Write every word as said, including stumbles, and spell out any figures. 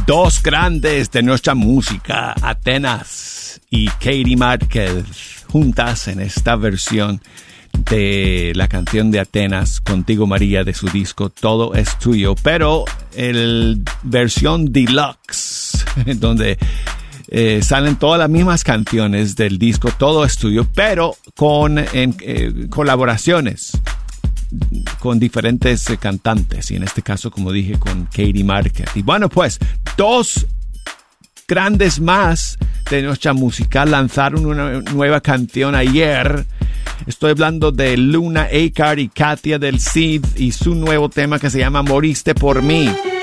Dos grandes de nuestra música, Atenas y Katie Márquez, juntas en esta versión de la canción de Atenas, Contigo María, de su disco Todo es Tuyo, pero el versión deluxe, donde eh, salen todas las mismas canciones del disco Todo es Tuyo, pero con en, eh, colaboraciones con diferentes eh, cantantes, y en este caso, como dije, con Katie Márquez. Y bueno, pues dos grandes más de nuestra música lanzaron una nueva canción ayer. Estoy hablando de Luna Acar y Katia del Cid y su nuevo tema que se llama Moriste por mí.